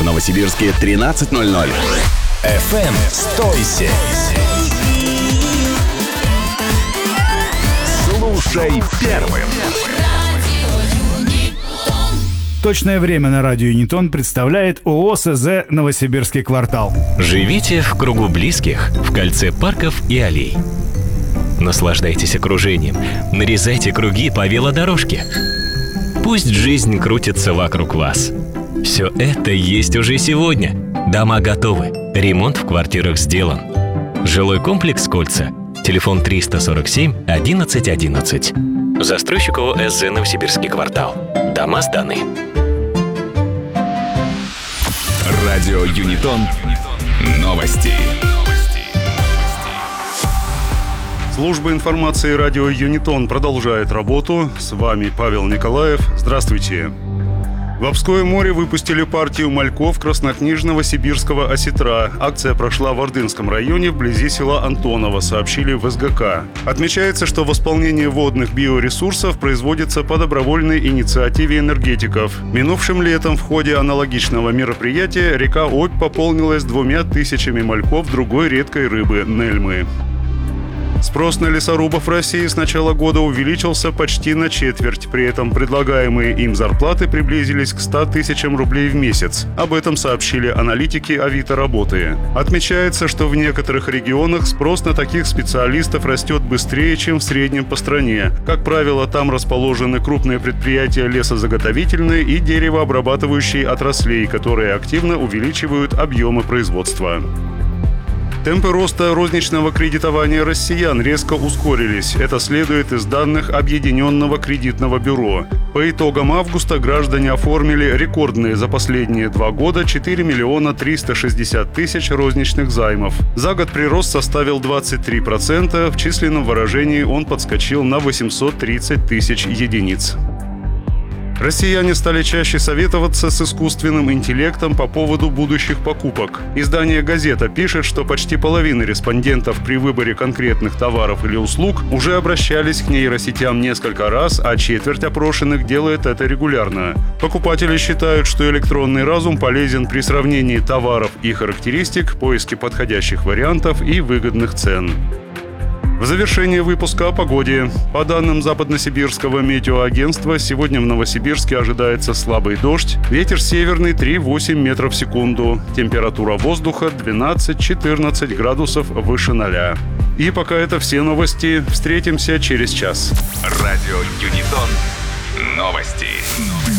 Новосибирске 13:00. FM 107. Слушай первым. Точное время на радио Юнитон представляет ООО СЗ «Новосибирский квартал». Живите в кругу близких, в кольце парков и аллей. Наслаждайтесь окружением, нарезайте круги по велодорожке. Пусть жизнь крутится вокруг вас. Все это есть уже сегодня. Дома готовы, ремонт в квартирах сделан. Жилой комплекс «Кольца». Телефон 347 11 11. Застройщик ООО СЗ «Новосибирский квартал». Дома сданы. Радио Юнитон. Новости. Служба информации радио Юнитон продолжает работу. С вами Павел Николаев. Здравствуйте. В Обское море выпустили партию мальков краснокнижного сибирского осетра. Акция прошла в Ордынском районе вблизи села Антоново, сообщили в СГК. Отмечается, что восполнение водных биоресурсов производится по добровольной инициативе энергетиков. Минувшим летом в ходе аналогичного мероприятия река Обь пополнилась 2000 мальков другой редкой рыбы – нельмы. Спрос на лесорубов России с начала года увеличился почти на четверть. При этом предлагаемые им зарплаты приблизились к 100 тысячам рублей в месяц. Об этом сообщили аналитики Авито Работы. Отмечается, что в некоторых регионах спрос на таких специалистов растет быстрее, чем в среднем по стране. Как правило, там расположены крупные предприятия лесозаготовительной и деревообрабатывающей отраслей, которые активно увеличивают объемы производства. Темпы роста розничного кредитования россиян резко ускорились. Это следует из данных Объединенного кредитного бюро. По итогам августа граждане оформили рекордные за последние 2 года 4 миллиона 360 тысяч розничных займов. За год прирост составил 23%, в численном выражении он подскочил на 830 тысяч единиц. Россияне стали чаще советоваться с искусственным интеллектом по поводу будущих покупок. Издание «Газета» пишет, что почти половина респондентов при выборе конкретных товаров или услуг уже обращались к нейросетям несколько раз, а четверть опрошенных делает это регулярно. Покупатели считают, что электронный разум полезен при сравнении товаров и характеристик, поиске подходящих вариантов и выгодных цен. В завершение выпуска о погоде. По данным Западносибирского метеоагентства, сегодня в Новосибирске ожидается слабый дождь. Ветер северный 3,8 метров в секунду. Температура воздуха 12-14 градусов выше 0. И пока это все новости. Встретимся через час. Радио Юнитон. Новости.